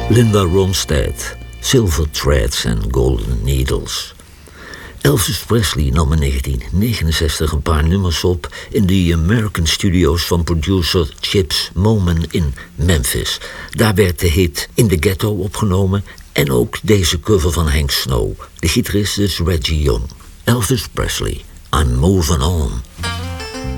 Linda Ronstadt, Silver Threads and Golden Needles. Elvis Presley nam in 1969 een paar nummers op in de American Studios van producer Chips Moman in Memphis. Daar werd de hit In the Ghetto opgenomen en ook deze cover van Hank Snow. De gitarist is Reggie Young. Elvis Presley, I'm Moving On.